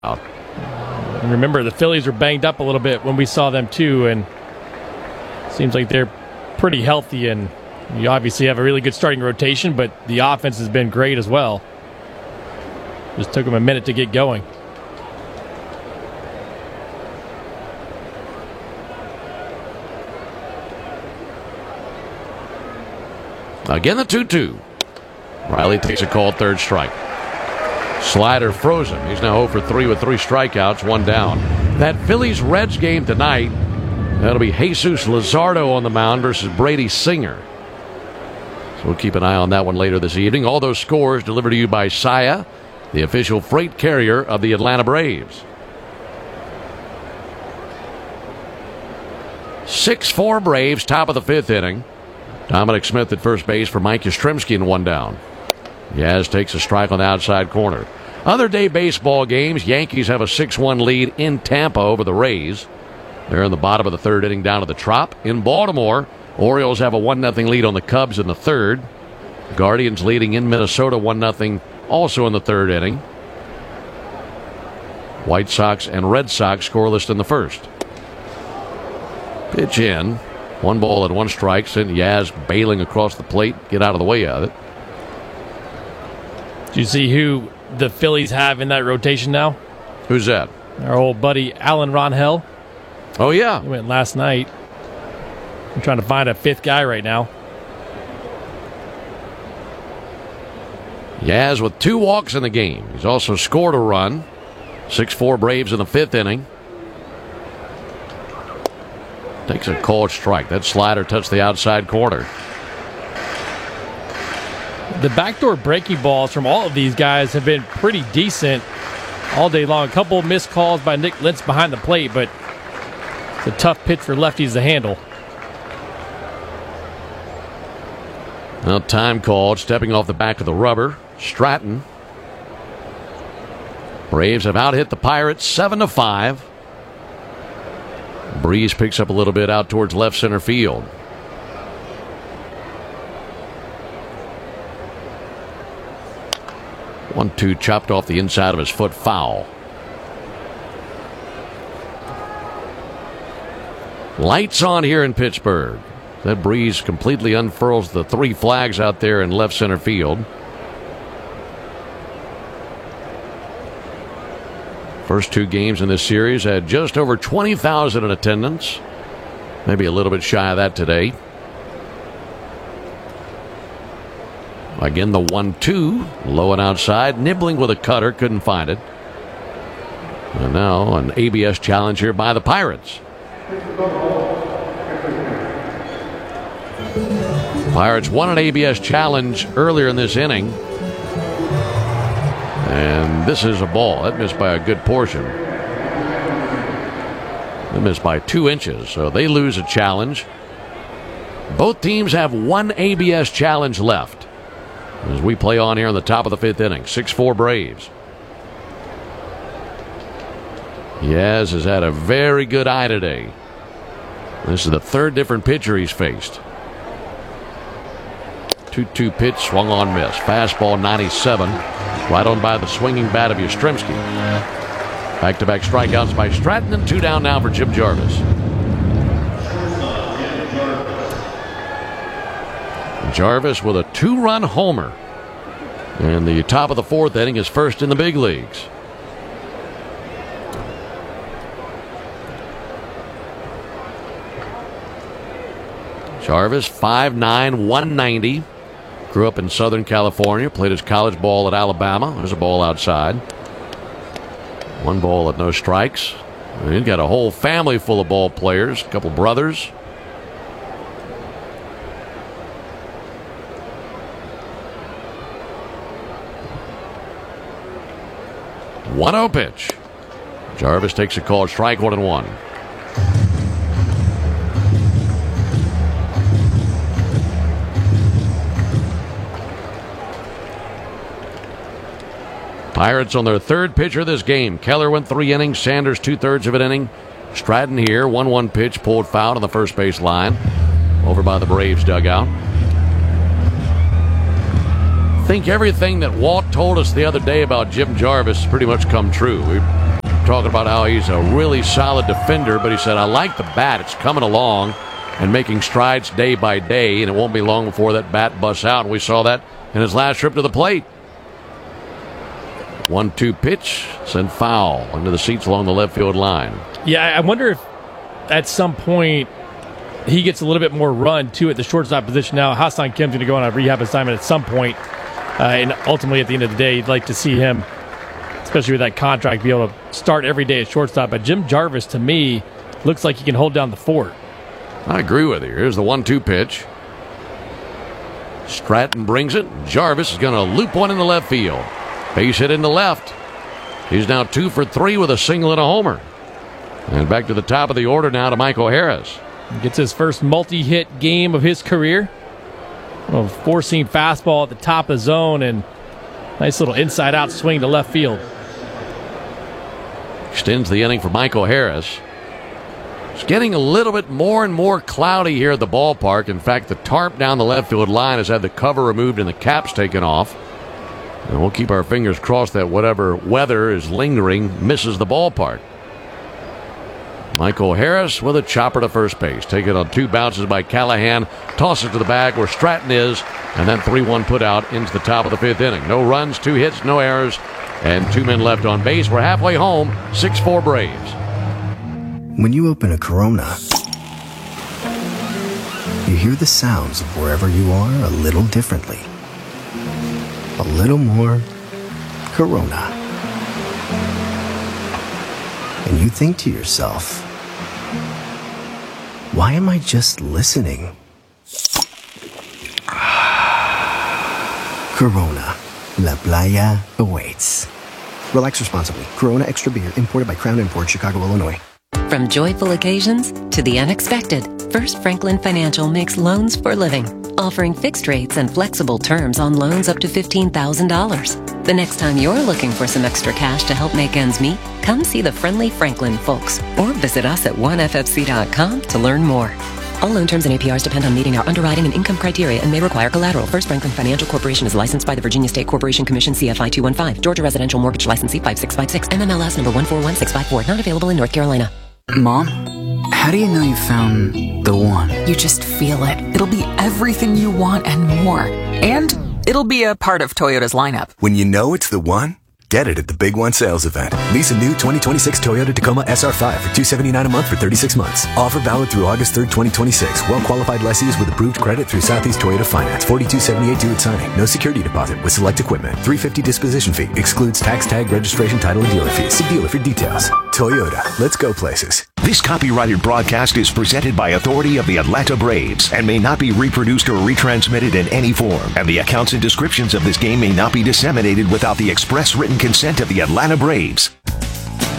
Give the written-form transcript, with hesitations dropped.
Remember, the Phillies are banged up a little bit when we saw them too, and seems like they're pretty healthy, and you obviously have a really good starting rotation, but the offense has been great as well. Just took them a minute to get going. Again, the 2-2. Riley takes a called third strike. Slider froze him. He's now 0 for 3 with 3 strikeouts, 1 down. That Phillies-Reds game tonight, that'll be Jesus Luzardo on the mound versus Brady Singer. So we'll keep an eye on that one later this evening. All those scores delivered to you by Saia, the official freight carrier of the Atlanta Braves. 6-4 Braves, top of the 5th inning. Dominic Smith at first base for Mike Yastrzemski in 1 down. Yaz takes a strike on the outside corner. Other day baseball games, Yankees have a 6-1 lead in Tampa over the Rays. They're in the bottom of the 3rd inning down to the Trop. In Baltimore, Orioles have a 1-0 lead on the Cubs in the 3rd. Guardians leading in Minnesota 1-0 also in the 3rd inning. White Sox and Red Sox scoreless in the 1st. Pitch in. 1 ball and 1 strike. Sent Yaz bailing across the plate. Get out of the way of it. Do you see who the Phillies have in that rotation now? Who's that? Our old buddy Alan Ronhell. Oh, yeah. He went last night. I'm trying to find a 5th guy right now. Yaz with 2 walks in the game. He's also scored a run. 6-4 Braves in the 5th inning. Takes a called strike. That slider touched the outside corner. The backdoor breaking balls from all of these guys have been pretty decent all day long. A couple missed calls by Nick Lentz behind the plate, but it's a tough pitch for lefties to handle. Well, time called. Stepping off the back of the rubber. Stratton. Braves have out-hit the Pirates 7-5. Breeze picks up a little bit out towards left center field. One-two chopped off the inside of his foot, foul. Lights on here in Pittsburgh. That breeze completely unfurls the 3 flags out there in left center field. First 2 games in this series had just over 20,000 in attendance. Maybe a little bit shy of that today. Again, the 1-2. Low and outside. Nibbling with a cutter. Couldn't find it. And now an ABS challenge here by the Pirates. Pirates won an ABS challenge earlier in this inning. And this is a ball. That missed by a good portion. They missed by 2 inches, so they lose a challenge. Both teams have 1 ABS challenge left as we play on here in the top of the 5th inning. 6-4 Braves. Yaz has had a very good eye today. This is the 3rd different pitcher he's faced. 2-2 pitch, swung on, miss. Fastball 97. Right on by the swinging bat of Yastrzemski. Back-to-back strikeouts by Stratton, and 2 down now for Chip Jarvis. Jarvis with a 2-run homer. And the top of the 4th inning is first in the big leagues. Jarvis, 5'9", 190. Grew up in Southern California, played his college ball at Alabama. There's a ball outside. 1 ball at no strikes. And he's got a whole family full of ball players, a couple brothers. One-oh pitch. Jarvis takes a called strike, 1-1. Pirates on their 3rd pitcher of this game. Keller went 3 innings. Sanders 2/3 of an inning. Stratton here. 1-1 pitch pulled foul on the first base line. Over by the Braves dugout. think everything that Walt told us the other day about Jim Jarvis has pretty much come true. We were talking about how he's a really solid defender, but he said, I like the bat. It's coming along and making strides day by day, and it won't be long before that bat busts out. And we saw that in his last trip to the plate. 1-2 pitch, sent foul into the seats along the left field line. Yeah, I wonder if at some point he gets a little bit more run, too, at the shortstop position now. Ha-Seong Kim's going to go on a rehab assignment at some point. And ultimately, at the end of the day, you'd like to see him, especially with that contract, be able to start every day at shortstop. But Jim Jarvis, to me, looks like he can hold down the fort. I agree with you. Here's the 1-2 pitch. Stratton brings it. Jarvis is going to loop one in the left field. Base hit in the left. He's now 2 for 3 with a single and a homer. And back to the top of the order now to Michael Harris. Gets his first multi-hit game of his career. A four-seam fastball at the top of the zone and nice little inside-out swing to left field. Extends the inning for Michael Harris. It's getting a little bit more and more cloudy here at the ballpark. In fact, the tarp down the left field line has had the cover removed and the caps taken off. And we'll keep our fingers crossed that whatever weather is lingering misses the ballpark. Michael Harris with a chopper to first base. Taken on 2 bounces by Callahan. Tosses to the bag where Stratton is. And then 3-1 put out into the top of the 5th inning. No runs, 2 hits, no errors, and 2 men left on base. We're halfway home. 6-4 Braves. When you open a Corona, you hear the sounds of wherever you are a little differently. A little more Corona. And you think to yourself, why am I just listening? Corona, La Playa awaits. Relax responsibly. Corona Extra Beer, imported by Crown Imports, Chicago, Illinois. From joyful occasions to the unexpected, First Franklin Financial makes loans for living, offering fixed rates and flexible terms on loans up to $15,000. The next time you're looking for some extra cash to help make ends meet, come see the friendly Franklin folks or visit us at onefc.com to learn more. All loan terms and APRs depend on meeting our underwriting and income criteria and may require collateral. First Franklin Financial Corporation is licensed by the Virginia State Corporation Commission, CFI 215, Georgia Residential Mortgage Licensee 5656, MMLS number 141654, not available in North Carolina. Mom, how do you know you found the one? You just feel it. It'll be everything you want and more. And it'll be a part of Toyota's lineup. When you know it's the one, get it at the Big One sales event. Lease a new 2026 Toyota Tacoma SR5 for $279 a month for 36 months. Offer valid through August 3rd, 2026. Well-qualified lessees with approved credit through Southeast Toyota Finance. $42.78 due at signing. No security deposit with select equipment. $350 disposition fee. Excludes tax, tag, registration, title, and dealer fees. See dealer for details. Toyota. Let's go places. This copyrighted broadcast is presented by authority of the Atlanta Braves and may not be reproduced or retransmitted in any form. And the accounts and descriptions of this game may not be disseminated without the express written consent of the Atlanta Braves.